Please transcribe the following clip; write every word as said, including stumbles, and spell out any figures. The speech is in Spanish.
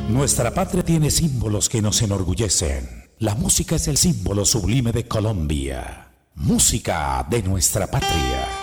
Nuestra patria tiene símbolos que nos enorgullecen. La música es el símbolo sublime de Colombia. Música de nuestra patria.